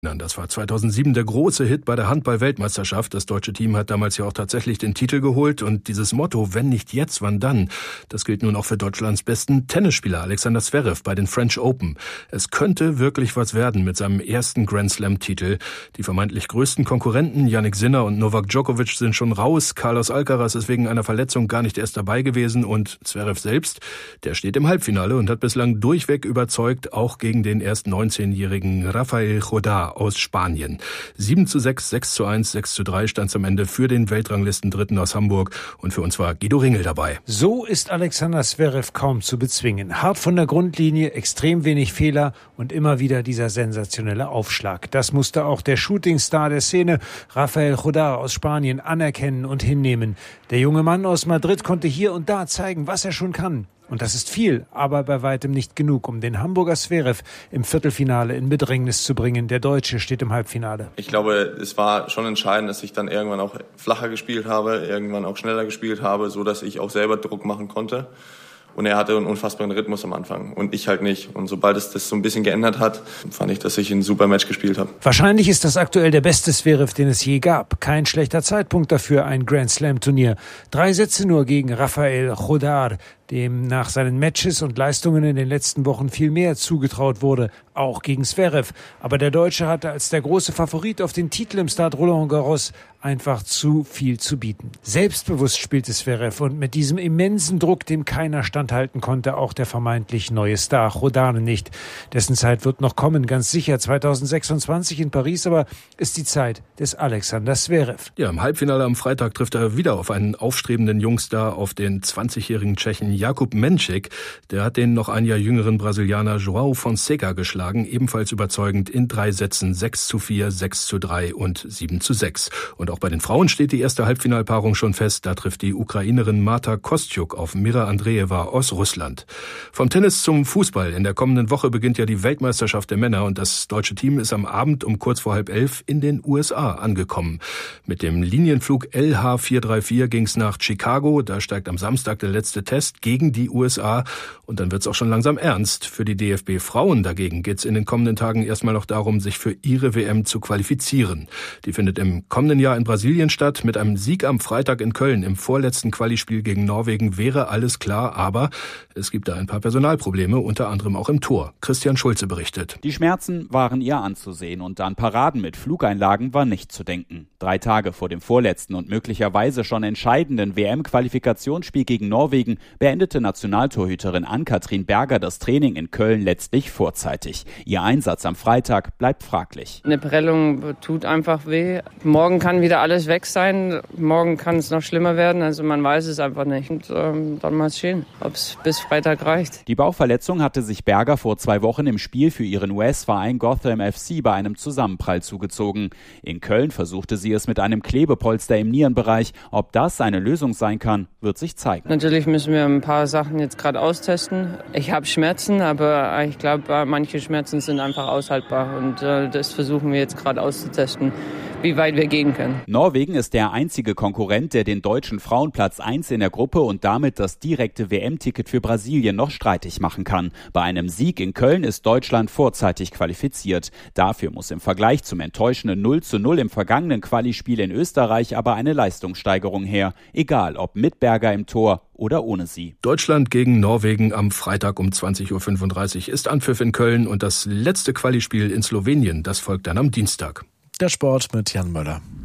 Das war 2007 der große Hit bei der Handball-Weltmeisterschaft. Das deutsche Team hat damals ja auch tatsächlich den Titel geholt. Und dieses Motto, wenn nicht jetzt, wann dann, das gilt nun auch für Deutschlands besten Tennisspieler Alexander Zverev bei den French Open. Es könnte wirklich was werden mit seinem ersten Grand-Slam-Titel. Die vermeintlich größten Konkurrenten, Jannik Sinner und Novak Djokovic, sind schon raus. Carlos Alcaraz ist wegen einer Verletzung gar nicht erst dabei gewesen. Und Zverev selbst, der steht im Halbfinale und hat bislang durchweg überzeugt, auch gegen den erst 19-jährigen Rafael Jodar aus Spanien. 7:6, 6:1, 6:3 stand es am Ende für den Weltranglistendritten aus Hamburg. Und für uns war Guido Ringel dabei. So ist Alexander Zverev kaum zu bezwingen. Hart von der Grundlinie, extrem wenig Fehler und immer wieder dieser sensationelle Aufschlag. Das musste auch der Shootingstar der Szene, Rafael Jodar aus Spanien, anerkennen und hinnehmen. Der junge Mann aus Madrid konnte hier und da zeigen, was er schon kann. Und das ist viel, aber bei weitem nicht genug, um den Hamburger Zverev im Viertelfinale in Bedrängnis zu bringen. Der Deutsche steht im Halbfinale. Ich glaube, es war schon entscheidend, dass ich dann irgendwann auch flacher gespielt habe, irgendwann auch schneller gespielt habe, so dass ich auch selber Druck machen konnte. Und er hatte einen unfassbaren Rhythmus am Anfang und ich halt nicht. Und sobald es das so ein bisschen geändert hat, fand ich, dass ich ein super Match gespielt habe. Wahrscheinlich ist das aktuell der beste Zverev, den es je gab. Kein schlechter Zeitpunkt dafür, ein Grand-Slam-Turnier. 3 Sätze nur gegen Rafael Jodar, dem nach seinen Matches und Leistungen in den letzten Wochen viel mehr zugetraut wurde, auch gegen Zverev. Aber der Deutsche hatte als der große Favorit auf den Titel im Stade Roland Garros einfach zu viel zu bieten. Selbstbewusst spielte Zverev und mit diesem immensen Druck, dem keiner standhalten konnte, auch der vermeintlich neue Star Jodar nicht. Dessen Zeit wird noch kommen, ganz sicher 2026 in Paris, aber ist die Zeit des Alexander Zverev. Ja, im Halbfinale am Freitag trifft er wieder auf einen aufstrebenden Jungstar, auf den 20-jährigen Tschechen Jakub Menšík. Der hat den noch ein Jahr jüngeren Brasilianer João Fonseca geschlagen, ebenfalls überzeugend in 3 Sätzen 6:4, 6:3 und 7:6. Und auch bei den Frauen steht die erste Halbfinalpaarung schon fest. Da trifft die Ukrainerin Marta Kostyuk auf Mira Andreeva aus Russland. Vom Tennis zum Fußball. In der kommenden Woche beginnt ja die Weltmeisterschaft der Männer und das deutsche Team ist am Abend um kurz vor 10:30 in den USA angekommen. Mit dem Linienflug LH434 ging es nach Chicago. Da steigt am Samstag der letzte Test gegen die USA und dann wird es auch schon langsam ernst. Für die DFB-Frauen dagegen geht es in den kommenden Tagen erstmal noch darum, sich für ihre WM zu qualifizieren. Die findet im kommenden Jahr in Brasilien statt. Mit einem Sieg am Freitag in Köln im vorletzten Qualispiel gegen Norwegen wäre alles klar, aber es gibt da ein paar Personalprobleme, unter anderem auch im Tor. Christian Schulze berichtet. Die Schmerzen waren ihr anzusehen und an Paraden mit Flugeinlagen war nicht zu denken. 3 Tage vor dem vorletzten und möglicherweise schon entscheidenden WM-Qualifikationsspiel gegen Norwegen beendete Nationaltorhüterin Ann-Kathrin Berger das Training in Köln letztlich vorzeitig. Ihr Einsatz am Freitag bleibt fraglich. Eine Prellung tut einfach weh. Morgen kann wieder alles weg sein. Morgen kann es noch schlimmer werden. Also man weiß es einfach nicht. Und dann mal sehen, ob es bis Freitag reicht. Die Bauchverletzung hatte sich Berger vor 2 Wochen im Spiel für ihren US-Verein Gotham FC bei einem Zusammenprall zugezogen. In Köln versuchte sie es mit einem Klebepolster im Nierenbereich. Ob das eine Lösung sein kann, wird sich zeigen. Natürlich müssen wir ein paar Sachen jetzt gerade austesten. Ich habe Schmerzen, aber ich glaube, manche Schmerzen sind einfach aushaltbar. Und das versuchen wir jetzt gerade auszutesten, wie weit wir gehen können. Norwegen ist der einzige Konkurrent, der den deutschen Frauen Platz 1 in der Gruppe und damit das direkte WM-Ticket für Brasilien noch streitig machen kann. Bei einem Sieg in Köln ist Deutschland vorzeitig qualifiziert. Dafür muss im Vergleich zum enttäuschenden 0:0 im vergangenen Quali-Spiel in Österreich aber eine Leistungssteigerung her. Egal ob mit Berger im Tor oder ohne sie. Deutschland gegen Norwegen am Freitag um 20:35 Uhr ist Anpfiff in Köln und das letzte Quali-Spiel in Slowenien, das folgt dann am Dienstag. Der Sport mit Jan Möller.